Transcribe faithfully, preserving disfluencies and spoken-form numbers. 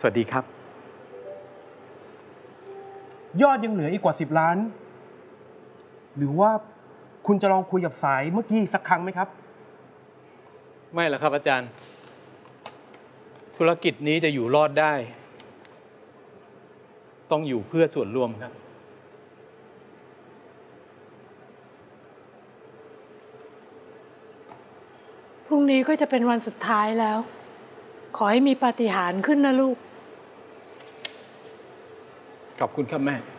วัสดีครับยอดยังเหลืออีกกว่าสิบล้านหรือว่าคุณจะลองคุยกับสายเมื่อกี้สักครั้งไหมครับไม่หรอกครับอาจารย์ธุรกิจนี้จะอยู่รอดได้ต้องอยู่เพื่อส่วนรวมครับพรุ่งนี้ก็จะเป็นวันสุดท้ายแล้วขอให้มีปาฏิหาริย์ขึ้นนะลูกขอบคุณครับแม่